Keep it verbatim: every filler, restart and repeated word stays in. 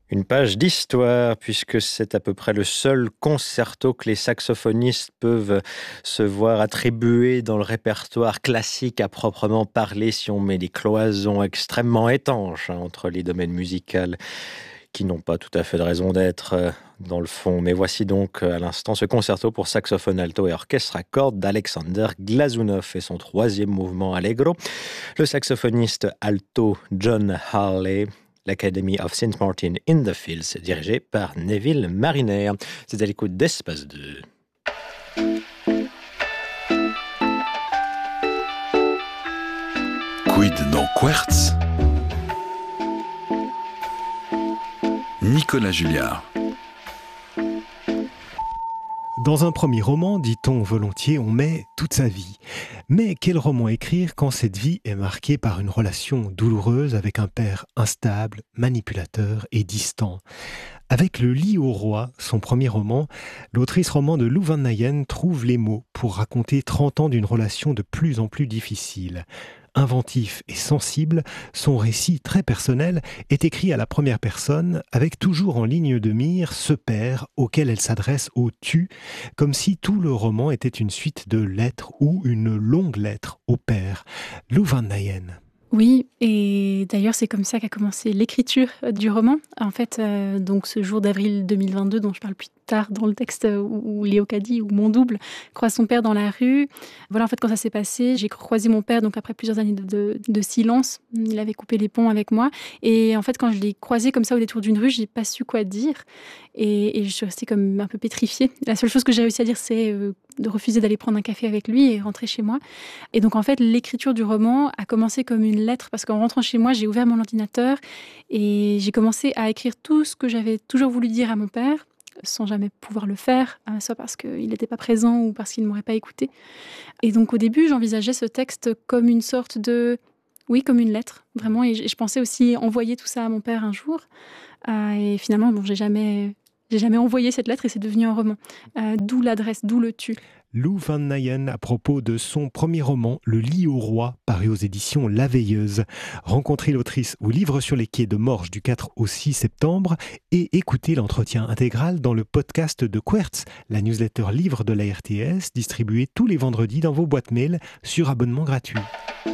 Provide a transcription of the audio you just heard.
Une page d'histoire, puisque c'est à peu près le seul concerto que les saxophonistes peuvent se voir attribuer dans le répertoire classique à proprement parler, si on met des cloisons extrêmement étanches hein, entre les domaines musicaux qui n'ont pas tout à fait de raison d'être euh, dans le fond. Mais voici donc euh, à l'instant ce concerto pour saxophone alto et orchestre à cordes d'Alexander Glazunov et son troisième mouvement allegro. Le saxophoniste alto John Harley, l'Academy of Saint Martin in the Fields, dirigée par Neville Mariner. C'est à l'écoute d'Espace deux. Quid dans Querts? Nicolas Julliard. Dans un premier roman, dit-on volontiers, on met toute sa vie. Mais quel roman écrire quand cette vie est marquée par une relation douloureuse avec un père instable, manipulateur et distant? Avec Le lit au roi, son premier roman, l'autrice roman de Lou Van Nijen trouve les mots pour raconter trente ans d'une relation de plus en plus difficile. Inventif et sensible, son récit très personnel est écrit à la première personne, avec toujours en ligne de mire ce père auquel elle s'adresse au tu, comme si tout le roman était une suite de lettres ou une longue lettre au père. Lou Van Nijen. Oui, et d'ailleurs c'est comme ça qu'a commencé l'écriture du roman. En fait, euh, donc ce jour d'avril deux mille vingt-deux dont je parle plus tard dans le texte où, où Léo Caddy, ou mon double, croise son père dans la rue. Voilà, en fait, quand ça s'est passé, j'ai croisé mon père, donc après plusieurs années de, de, de silence, il avait coupé les ponts avec moi. Et en fait, quand je l'ai croisé comme ça au détour d'une rue, j'ai pas su quoi dire. Et, et je suis restée comme un peu pétrifiée. La seule chose que j'ai réussi à dire, c'est euh, de refuser d'aller prendre un café avec lui et rentrer chez moi. Et donc, en fait, l'écriture du roman a commencé comme une lettre, parce qu'en rentrant chez moi, j'ai ouvert mon ordinateur et j'ai commencé à écrire tout ce que j'avais toujours voulu dire à mon père, sans jamais pouvoir le faire, soit parce qu'il n'était pas présent ou parce qu'il ne m'aurait pas écouté. Et donc, au début, j'envisageais ce texte comme une sorte de... Oui, comme une lettre, vraiment. Et je pensais aussi envoyer tout ça à mon père un jour. Euh, et finalement, bon, j'ai jamais... J'ai jamais envoyé cette lettre et c'est devenu un roman. Euh, d'où l'adresse, d'où le tu. Lou Van Nijen à propos de son premier roman, Le lit au roi, paru aux éditions La Veilleuse. Rencontrez l'autrice au Livre sur les quais de Morges du quatre au six septembre et écoutez l'entretien intégral dans le podcast de Querts, la newsletter livre de la R T S, distribuée tous les vendredis dans vos boîtes mail sur abonnement gratuit.